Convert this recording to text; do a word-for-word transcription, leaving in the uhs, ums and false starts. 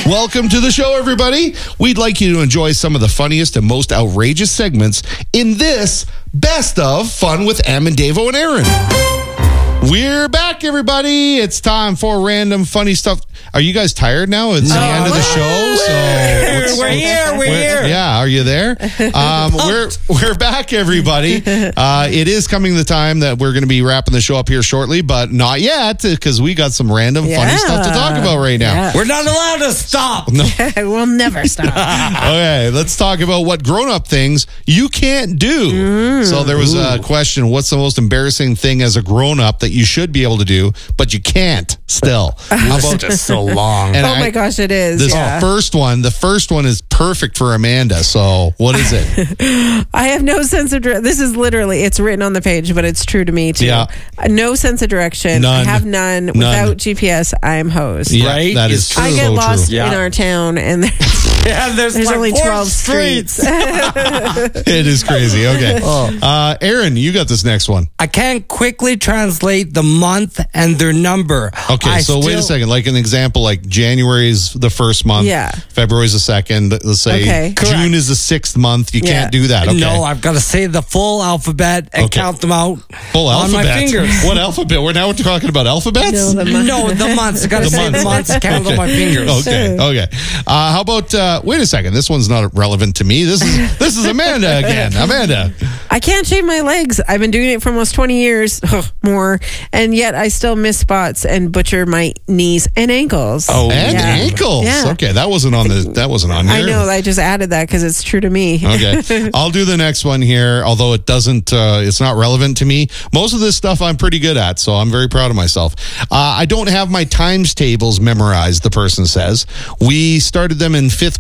Welcome to the show, everybody. We'd like you to enjoy some of the funniest and most outrageous segments in this Best of Fun with Em and Davo and Aaron. We're back, everybody. It's time for random funny stuff. Are you guys tired now? It's the oh, end of the show. So we're, we're here. We're, we're here. Yeah, are you there? Um, we're we're back, everybody. Uh, it is coming the time that we're going to be wrapping the show up here shortly, but not yet because we got some random yeah. funny stuff to talk about right now. Yeah. We're not allowed to stop. No. We'll never stop. Okay, let's talk about what grown-up things you can't do. Mm. So there was a question, what's the most embarrassing thing as a grown-up that you should be able to do, but you can't still? How about just so long? And oh my I, gosh, it is. This yeah. first one, the first one is perfect for Amanda. So what is it? I have no sense of direction. This is literally, it's written on the page, but it's true to me too. Yeah. No sense of direction. None. I have none. none. Without G P S, I am hosed. Yeah, right? That is true. I get so lost true. in yeah. our town, and there's, yeah, there's, there's like only twelve streets. streets. It is crazy. Okay. Oh. Uh, Aaron, you got this next one. I can't quickly translate the month and their number. Okay, I so still, wait a second. Like an example, like January is the first month. Yeah. February is the second. Let's say Okay. June Correct. is the sixth month. You Yeah. can't do that. Okay. No, I've got to say the full alphabet and Okay. count them out Full on alphabet. my fingers. What alphabet? We're now talking about alphabets? No, the month. No, the months. Got to The say months. the months, count Okay. on my fingers. Okay, okay. Uh, how about, uh, wait a second. This one's not relevant to me. This is this is Amanda again. Amanda. I can't shave my legs. I've been doing it for almost twenty years, more, and yet I still miss spots and butcher my knees and ankles. Oh, And yeah. ankles. Yeah. Okay, that wasn't on the that wasn't on I here. know. I just added that because it's true to me. Okay. I'll do the next one here, although it doesn't, uh, it's not relevant to me. Most of this stuff I'm pretty good at, so I'm very proud of myself. Uh, I don't have my times tables memorized, the person says. We started them in fifth